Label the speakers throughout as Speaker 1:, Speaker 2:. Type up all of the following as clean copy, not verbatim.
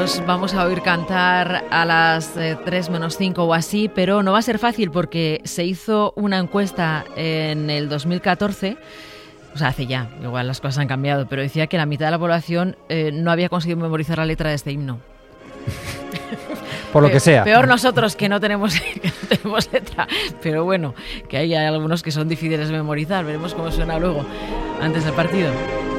Speaker 1: os vamos a oír cantar a las 3 menos 5 o así, pero no va a ser fácil porque se hizo una encuesta en el 2014, o sea, hace ya, igual las cosas han cambiado, pero decía que la mitad de la población no había conseguido memorizar la letra de este himno.
Speaker 2: Por lo que sea.
Speaker 1: Peor nosotros que no tenemos letra, pero bueno, que hay algunos que son difíciles de memorizar. Veremos cómo suena luego, antes del partido.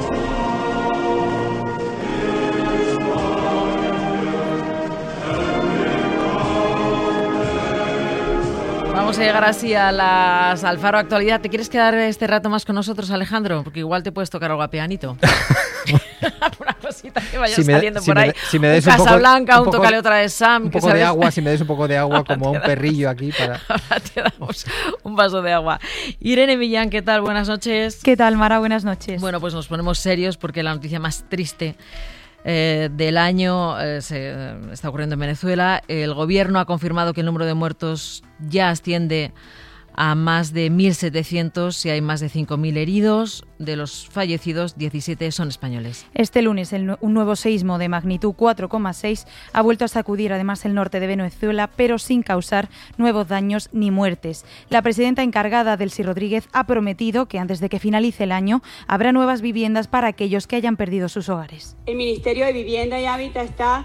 Speaker 1: Vamos a llegar así a las Alfaro Actualidad. ¿Te quieres quedar este rato más con nosotros, Alejandro? Porque igual te puedes tocar algo a pianito. Una cosita que vaya saliendo por ahí.
Speaker 2: Si me des
Speaker 1: un Casablanca, un Tócale otra de Sam.
Speaker 2: Un poco de agua, si me des un poco de agua como un perrillo aquí para...
Speaker 1: Ahora te damos un vaso de agua. Irene Millán, ¿qué tal? Buenas noches.
Speaker 3: ¿Qué tal, Mara? Buenas noches.
Speaker 1: Bueno, pues nos ponemos serios porque la noticia más triste del año está ocurriendo en Venezuela. El gobierno ha confirmado que el número de muertos ya asciende a más de 1.700 y hay más de 5.000 heridos. De los fallecidos, 17 son españoles.
Speaker 3: Este lunes un nuevo seísmo de magnitud 4,6 ha vuelto a sacudir además el norte de Venezuela, pero sin causar nuevos daños ni muertes. La presidenta encargada, Delcy Rodríguez, ha prometido que antes de que finalice el año habrá nuevas viviendas para aquellos que hayan perdido sus hogares.
Speaker 4: El Ministerio de Vivienda y Hábitat está